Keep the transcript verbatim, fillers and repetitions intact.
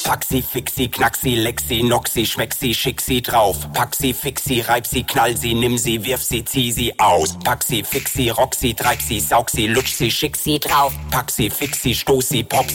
Pack sie, fix sie, knack sie, leck sie, knock sie, schmeck sie, schick sie drauf. Pack sie, fix sie, reib sie, knall sie, nimm sie, wirf sie, zieh sie aus. Pack sie, fix sie, rock sie, treib sie, saug sie, lutsch sie, schick sie drauf. Pack sie, fix sie, stoß sie, pop